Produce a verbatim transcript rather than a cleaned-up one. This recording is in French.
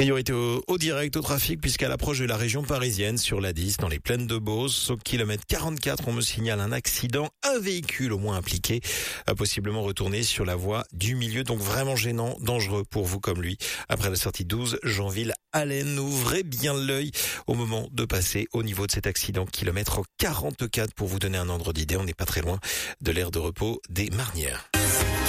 Priorité au, au direct au trafic puisqu'à l'approche de la région parisienne sur l'A dix dans les plaines de Beauce, au kilomètre quarante-quatre, on me signale un accident, un véhicule au moins impliqué a possiblement retourné sur la voie du milieu, donc vraiment gênant, dangereux pour vous comme lui. Après la sortie douze, Janville-Allen, ouvrez bien l'œil au moment de passer au niveau de cet accident, kilomètre quarante-quatre pour vous donner un ordre d'idée, on n'est pas très loin de l'aire de repos des Marnières.